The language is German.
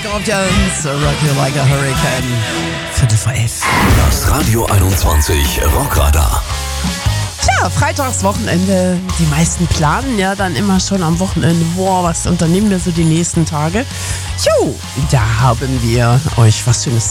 Scorpions, Rock You Like a Hurricane. 11:45. Das Radio 21 Rockradar. Tja, Freitagswochenende. Die meisten planen ja dann immer schon am Wochenende. Boah, was unternehmen wir so die nächsten Tage? Jo, da haben wir euch was Schönes